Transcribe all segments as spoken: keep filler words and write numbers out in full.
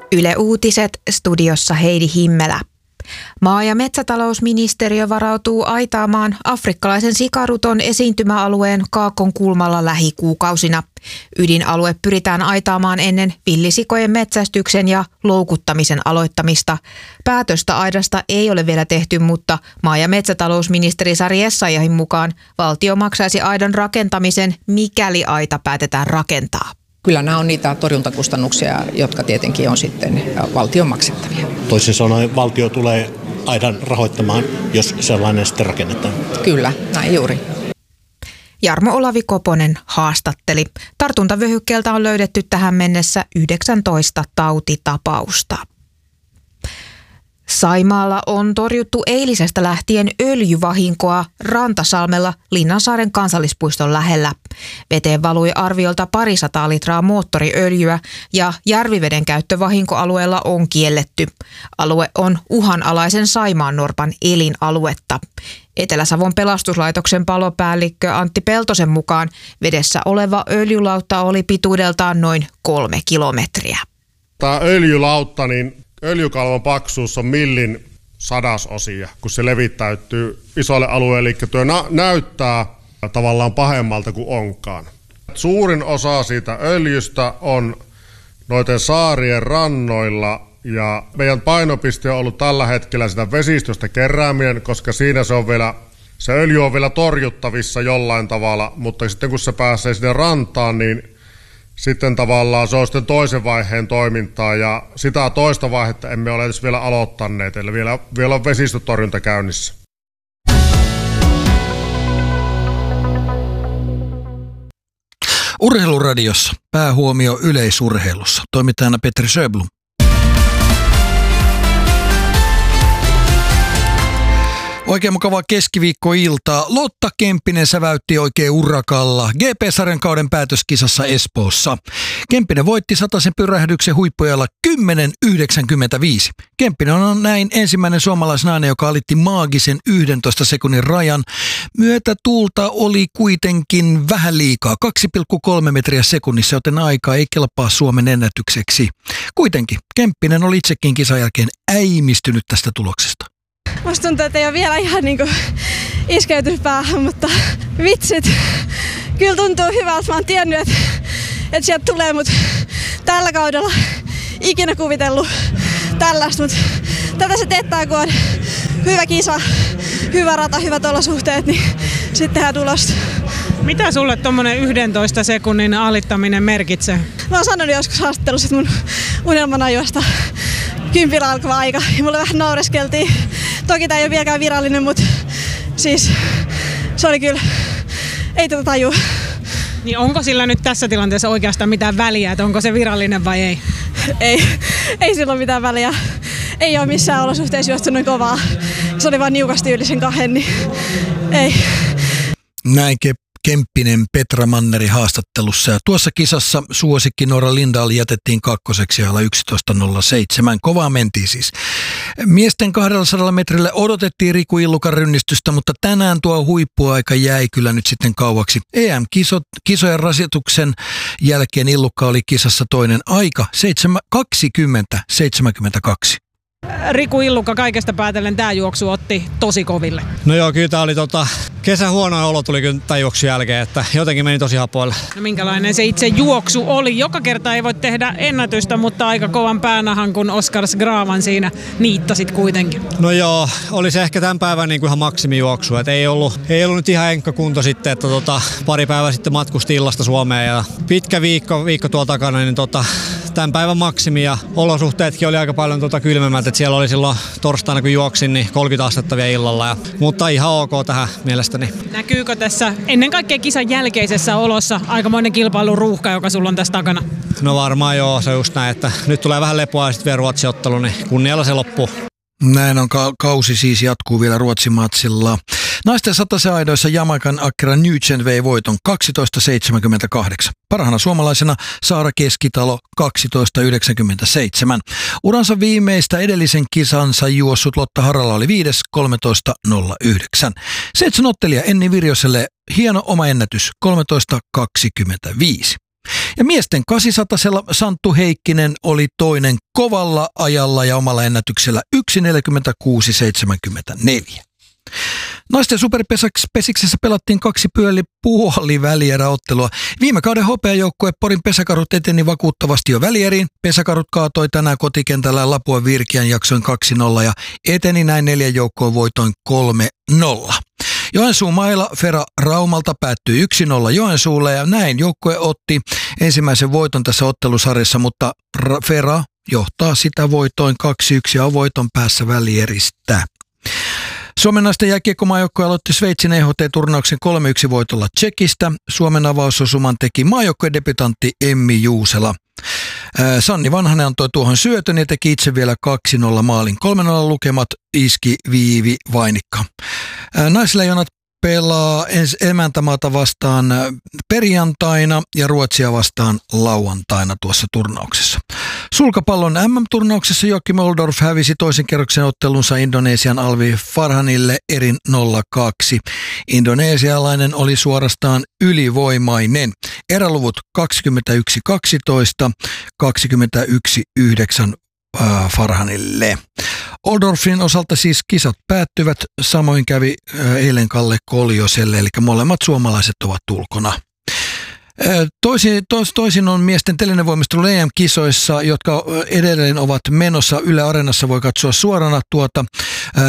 Yle Uutiset, studiossa Heidi Himmelä. Maa- ja metsätalousministeriö varautuu aitaamaan afrikkalaisen sikaruton esiintymäalueen Kaakon kulmalla lähikuukausina. Ydinalue pyritään aitaamaan ennen villisikojen metsästyksen ja loukuttamisen aloittamista. Päätöstä aidasta ei ole vielä tehty, mutta maa- ja metsätalousministeri Sari Essayahin mukaan valtio maksaisi aidan rakentamisen, mikäli aita päätetään rakentaa. Kyllä nämä on niitä torjuntakustannuksia, jotka tietenkin on sitten valtion maksettavia. Toisin sanoen valtio tulee aidan rahoittamaan, jos sellainen sitten rakennetaan. Kyllä, näin juuri. Jarmo Olavi Koponen haastatteli. Tartuntavyöhykkeeltä on löydetty tähän mennessä yhdeksäntoista tautitapausta. Saimaalla on torjuttu eilisestä lähtien öljyvahinkoa Rantasalmella Linnansaaren kansallispuiston lähellä. Veteen valui arviolta parisataa litraa moottoriöljyä ja järviveden käyttö vahinkoalueella on kielletty. Alue on uhanalaisen saimaannorpan elinaluetta. Etelä-Savon pelastuslaitoksen palopäällikkö Antti Peltosen mukaan vedessä oleva öljylautta oli pituudeltaan noin kolme kilometriä. Tämä öljylautta, niin öljykalvon paksuus on millin sadasosia, kun se levittäytyy isolle alueelle, eli tuo nä- näyttää tavallaan pahemmalta kuin onkaan. Suurin osa siitä öljystä on noiden saarien rannoilla, ja meidän painopiste on ollut tällä hetkellä sitä vesistöstä kerääminen, koska siinä se on vielä, se öljy on vielä torjuttavissa jollain tavalla, mutta sitten kun se pääsee sinne rantaan, niin sitten tavallaan se on sitten toisen vaiheen toimintaa, ja sitä toista vaihetta emme ole edes vielä aloittaneet, eli vielä, vielä on vesistötorjunta käynnissä. Urheiluradiossa päähuomio yleisurheilussa. Toimittajana Petri Sjöblom. Oikein mukavaa keskiviikkoiltaa. Lotta Kemppinen säväytti oikein urakalla G P-sarjan kauden päätöskisassa Espoossa. Kemppinen voitti satasen pyrähdyksen huippuajalla kymmenen yhdeksänkymmentäviisi. Kemppinen on näin ensimmäinen suomalaisnainen, joka alitti maagisen yhdentoista sekunnin rajan. Myötätuulta oli kuitenkin vähän liikaa, kaksi pilkku kolme metriä sekunnissa, joten aika ei kelpaa Suomen ennätykseksi. Kuitenkin Kemppinen oli itsekin kisan jälkeen äimistynyt tästä tuloksesta. Musta tuntuu, että ei ole vielä ihan niinku iskeytynyt päähän, mutta vitsit. Kyllä tuntuu hyvältä. Mä oon tiennyt, että, että sieltä tulee, mutta tällä kaudella ikinä kuvitellut tällaista. Mutta tätä se teettää, kun on hyvä kisa, hyvä rata, hyvät olosuhteet, niin sitten tehdään tulosta. Mitä sulle tommonen yhdentoista sekunnin alittaminen merkitsee? Mä oon sanonut joskus haastattelussa, että mun unelmana juosta kympillä alkava aika. Ja mulle vähän naureskeltiin. Toki tää ei ole vieläkään virallinen, mutta siis se oli kyllä, ei tätä tajua. Niin onko sillä nyt tässä tilanteessa oikeastaan mitään väliä, että onko se virallinen vai ei? Ei, ei sillä ole mitään väliä. Ei ole missään olosuhteissa juostu noin kovaa. Se oli vaan niukasti yli sen kahden, niin ei. Näin Kemppinen Petra Manneri haastattelussa. Ja tuossa kisassa suosikki Nora Lindahl jätettiin kakkoseksi ajalla yksitoista nolla seitsemän. Kovaa mentiin siis. Miesten kaksisataa metrille odotettiin Riku Illukan rynnistystä, mutta tänään tuo huippuaika jäi kyllä nyt sitten kauaksi. E M-kisojen rasituksen jälkeen Illukka oli kisassa toinen aika kaksikymmentä seitsemänkymmentäkaksi. Riku Illukka kaikesta päätellen tämä juoksu otti tosi koville. No joo, kyllä tämä oli tota, kesän huonoin olo tuli kyllä tämän juoksun jälkeen, että jotenkin meni tosi hapoille. No minkälainen se itse juoksu oli? Joka kerta ei voi tehdä ennätystä, mutta aika kovan päänahan, kun Oskars Graavan siinä niittasit kuitenkin. No joo, oli se ehkä tämän päivän niin kuin ihan maksimijuoksu, että ei ollut, ei ollut nyt ihan enkkä kunto sitten, että tota, pari päivää sitten matkusti illasta Suomeen ja pitkä viikko, viikko tuolla takana, niin tota, tämän päivän maksimi ja olosuhteetkin oli aika paljon tota kylmemmät, että siellä oli silloin torstaina kun juoksin, niin kolmekymmentä astetta vielä illalla, ja, mutta ihan ok tähän mielestäni. Näkyykö tässä ennen kaikkea kisan jälkeisessä olossa aikamoinen kilpailuruuhka, joka sulla on tässä takana? No varmaan joo, se on just näin, että nyt tulee vähän lepoa ja sitten vielä Ruotsi-ottelu, niin kunnialla se loppuu. Näin on, ka- kausi siis jatkuu vielä Ruotsi-matsilla. Naisten sataseaidoissa Jamaikan Akira Nugent vei voiton kaksitoista seitsemänkymmentäkahdeksan. Parhaana suomalaisena Saara Keskitalo kaksitoista yhdeksänkymmentäseitsemän. Uransa viimeistä edellisen kisansa juossut Lotta Harala oli viides kolmetoista nolla yhdeksän. Seitsemän ottelija Enni Virjoselle hieno oma ennätys kolmetoista kaksikymmentäviisi. Ja miesten kahdeksansatasella Santtu Heikkinen oli toinen kovalla ajalla ja omalla ennätyksellä yksi neljäkymmentäkuusi seitsemänkymmentäneljä. Naisten superpesiksessä pelattiin kaksi pyöli puolivälieräottelua. Viime kauden hopeajoukkue Porin Pesäkarhut eteni vakuuttavasti jo välieriin. Pesäkarhut kaatoi tänään kotikentällä Lapuan Virkiän jaksoin kaksi nolla ja eteni näin neljän joukkoon voitoin kolme nolla. Joensuu Maila Fera Raumalta päättyi yksi nolla Joensuulle ja näin joukkue otti ensimmäisen voiton tässä ottelusarjassa, mutta Fera johtaa sitä voitoin kaksi yksi ja on voiton päässä välieristä. Suomen naisten jääkiekkomaajoukkue aloitti Sveitsin E H T-turnauksen kolme yksi voitolla Tsekistä. Suomen avausosuman teki maajoukkueen debutantti Emmi Juusela. Sanni Vanhanen antoi tuohon syötön ja teki itse vielä kaksi nolla maalin. kolme nolla lukemat iski Viivi Vainikka. Naisleijonat pelaa emäntämaata vastaan perjantaina ja Ruotsia vastaan lauantaina tuossa turnauksessa. Sulkapallon M M-turnauksessa Joakim Oldorf hävisi toisen kerroksen ottelunsa Indonesian Alvi Farhanille erin nolla kaksi. Indonesialainen oli suorastaan ylivoimainen. Eräluvut kaksikymmentäyksi kaksitoista, kaksikymmentäyksi yhdeksän Farhanille. Oldorfin osalta siis kisat päättyvät, samoin kävi eilen Kalle Koljoselle, eli molemmat suomalaiset ovat ulkona. Toisin, tos, toisin on miesten telenevoimistelu E M-kisoissa, jotka edelleen ovat menossa. Yle Areenassa voi katsoa suorana tuota, ää,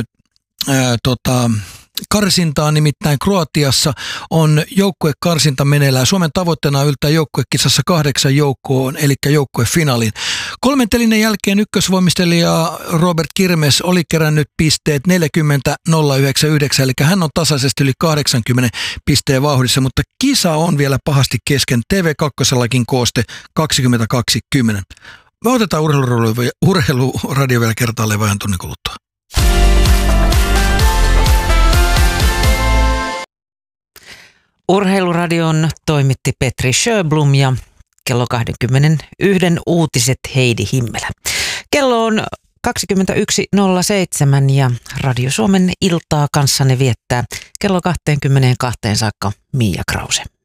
ää, tota, karsintaa, nimittäin Kroatiassa on joukkuekarsinta meneillään. Suomen tavoitteena on yltää joukkuekisassa kahdeksan joukkoon, eli joukkuefinaalin. Kolmen telinen jälkeen ykkösvoimistelija Robert Kirmes oli kerännyt pisteet neljäkymmentä nolla yhdeksänkymmentäyhdeksän, eli hän on tasaisesti yli kahdeksankymmentä pisteen vauhdissa, mutta kisa on vielä pahasti kesken. T V kaksi kooste kaksikymmentäkaksi kymmenen. Me otetaan urheiluradio vielä kertaalleen vajan tunnin kuluttua. Urheiluradion toimitti Petri Sjöblom ja kello kaksikymmentäyksi uutiset Heidi Himmelä. Kello on kaksikymmentäyksi nolla seitsemän ja Radio Suomen iltaa kanssanne viettää kello kaksikymmentäkaksi saakka Mia Krause.